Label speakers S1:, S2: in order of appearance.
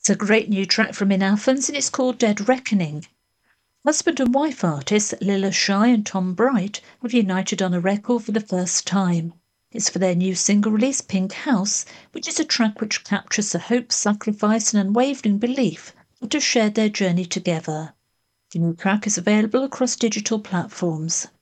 S1: It's a great new track from In Athens and it's called Dead Reckoning. Husband and wife artists Lila Shy and Tom Bright have united on a record for the first time. It's for their new single release, Pink House, which is a track which captures the hope, sacrifice, and unwavering belief that have shared their journey together. The new track is available across digital platforms.